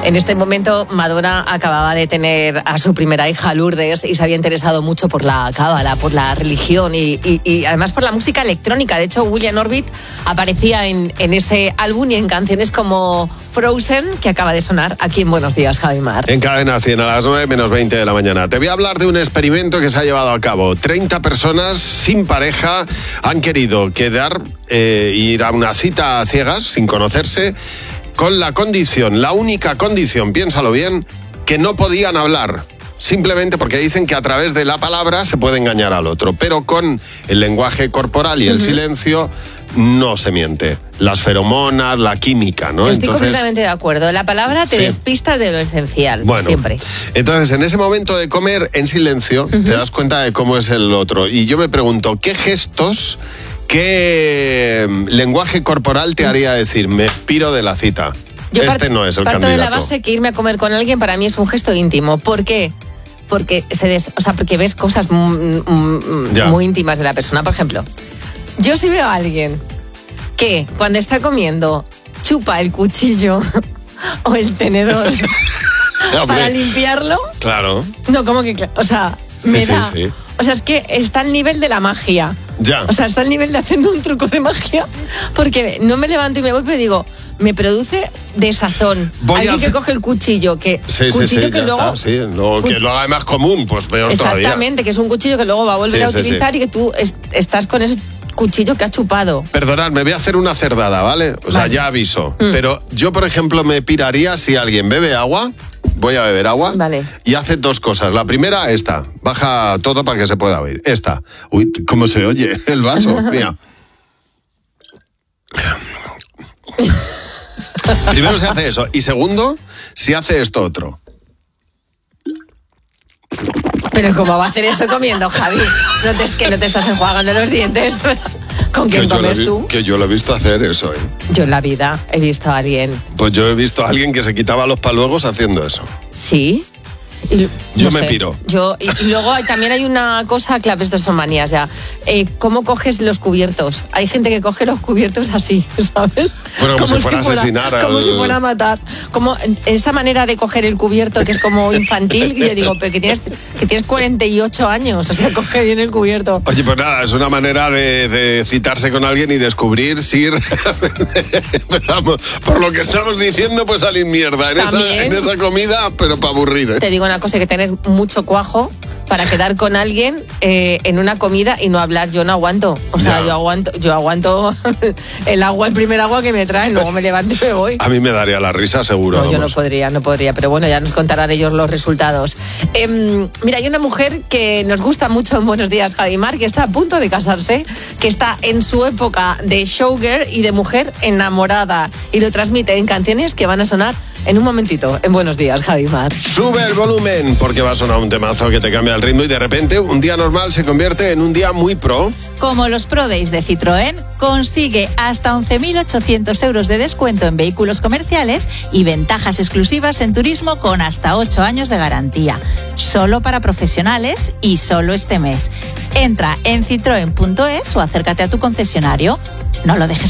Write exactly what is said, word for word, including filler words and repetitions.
En este momento, Madonna acababa de tener a su primera hija, Lourdes, y se había interesado mucho por la cábala, por la religión y, y, y además por la música electrónica. De hecho, William Orbit aparecía en, en ese álbum y en canciones como Frozen, que acaba de sonar aquí en Buenos Días, Javi Mar. En Cadena cien a las nueve menos veinte de la mañana. Te voy a hablar de un experimento que se ha llevado a cabo. treinta personas sin pareja han querido quedar, eh, ir a una cita a ciegas, sin conocerse, con la condición, la única condición, piénsalo bien, que no podían hablar. Simplemente porque dicen que a través de la palabra se puede engañar al otro, pero con el lenguaje corporal y el uh-huh. silencio no se miente. Las feromonas, la química, ¿no? Yo estoy entonces, completamente de acuerdo. La palabra te sí. despista de lo esencial, bueno, siempre. Entonces, en ese momento de comer en silencio, uh-huh. te das cuenta de cómo es el otro. Y yo me pregunto, ¿qué gestos, qué lenguaje corporal te haría decir, me piro de la cita? Yo este part- no es el parto candidato. de la base que irme a comer con alguien para mí es un gesto íntimo. ¿Por qué? Porque se des, o sea, porque ves cosas m- m- muy íntimas de la persona. Por ejemplo, yo si veo a alguien que cuando está comiendo chupa el cuchillo o el tenedor para limpiarlo. Claro. No, como que, o sea, me sí, da. Sí, sí. O sea, es que está al nivel de la magia. Ya. O sea, está al nivel de hacerme un truco de magia. Porque no me levanto y me voy, pero digo, me produce desazón. Voy Alguien a... que coge el cuchillo, que sí, cuchillo sí, sí, que luego... Está, sí. Luego, que lo haga más común, pues peor todavía. Exactamente, que es un cuchillo que luego va a volver sí, a utilizar sí, sí. y que tú est- estás con ese cuchillo que ha chupado. Perdonad, me voy a hacer una cerdada, ¿vale? O sea, vale. ya aviso. Mm. Pero yo, por ejemplo, me piraría si alguien bebe agua, voy a beber agua, vale. y hace dos cosas. La primera, esta. Baja todo para que se pueda oír. Esta. Uy, ¿cómo se oye el vaso? Mira. Primero se hace eso. Y segundo, si hace esto otro. Pero ¿cómo va a hacer eso comiendo, Javi? No te, es que no te estás enjuagando los dientes. ¿Con quién comes vi, tú? Que yo lo he visto hacer eso, ¿eh? Yo en la vida he visto a alguien. Pues yo he visto a alguien que se quitaba los paluegos haciendo eso. ¿Sí? Y, yo no me sé, piro. Yo, y, y luego hay, también hay una cosa, claro, estos son manías ya. Eh, ¿Cómo coges los cubiertos? Hay gente que coge los cubiertos así, ¿sabes? Bueno, como, como si fuera a asesinar. Al... Como si fuera a matar. Como esa manera de coger el cubierto que es como infantil, y yo digo, pero que tienes, que tienes cuarenta y ocho años, o sea, coge bien el cubierto. Oye, pues nada, es una manera de, de citarse con alguien y descubrir si vamos, por lo que estamos diciendo, pues salir mierda en, esa, en esa comida, pero para aburrir, ¿eh? Te digo una cosa, hay que tener mucho cuajo para quedar con alguien eh, en una comida y no hablar. Yo no aguanto. O sea, yo aguanto yo aguanto el agua, el primer agua que me traen, luego me levanto y me voy. A mí me daría la risa, seguro. No, vamos. Yo no podría, no podría. Pero bueno, ya nos contarán ellos los resultados. Eh, mira, hay una mujer que nos gusta mucho en Buenos Días, Javi Mar, que está a punto de casarse, que está en su época de showgirl y de mujer enamorada. Y lo transmite en canciones que van a sonar en un momentito en Buenos Días, Javi Mar. Sube el volumen, porque va a sonar un temazo que te cambia el ritmo y de repente un día normal se convierte en un día muy pro. Como los Pro Days de Citroën, consigue hasta once mil ochocientos euros de descuento en vehículos comerciales y ventajas exclusivas en turismo con hasta ocho años de garantía. Solo para profesionales y solo este mes. Entra en citroen punto es o acércate a tu concesionario. No lo dejes